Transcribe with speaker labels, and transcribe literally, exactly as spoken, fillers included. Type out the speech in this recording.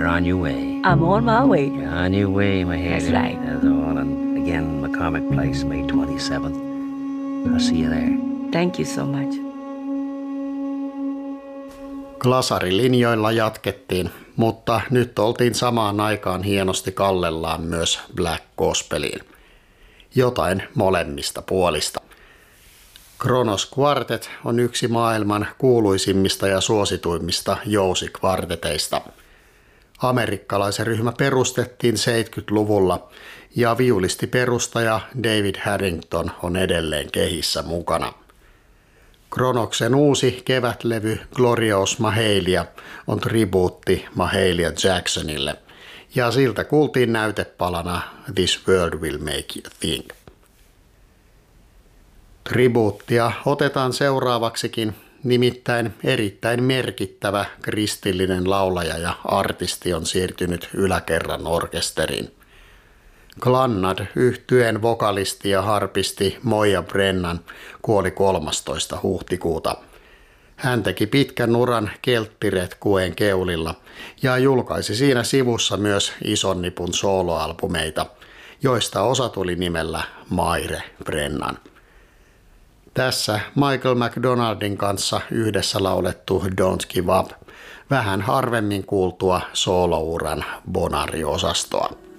Speaker 1: you're on your way.
Speaker 2: I'm on my way.
Speaker 1: You're on your way, my Hagen.
Speaker 2: That's right.
Speaker 1: That's all. And again, McCormick Place, May twenty-seventh. I'll see you there.
Speaker 2: Thank you so much.
Speaker 3: Glasarilinjoilla jatkettiin, mutta nyt oltiin samaan aikaan hienosti kallellaan myös Black Gospeliin. Jotain molemmista puolista. Kronos Quartet on yksi maailman kuuluisimmista ja suosituimmista jousikvarteteista. Amerikkalaisen ryhmä perustettiin seitsemänkymmentäluvulla ja viulistiperustaja David Harrington on edelleen kehissä mukana. Kronoksen uusi kevätlevy Glorious Mahalia on tribuutti Mahalia Jacksonille ja siltä kuultiin näytepalana This World Will Make You Think. Tribuuttia otetaan seuraavaksikin, nimittäin erittäin merkittävä kristillinen laulaja ja artisti on siirtynyt yläkerran orkesteriin. Glannad yhtyeen vokalisti ja harpisti Moya Brennan kuoli kolmastoista huhtikuuta. Hän teki pitkän uran kelttiretkueen keulilla ja julkaisi siinä sivussa myös ison nipun soloalbumeita, joista osa tuli nimellä Maire Brennan. Tässä Michael McDonaldin kanssa yhdessä laulettu Don't Give Up, vähän harvemmin kuultua solouran bonari-osastoa.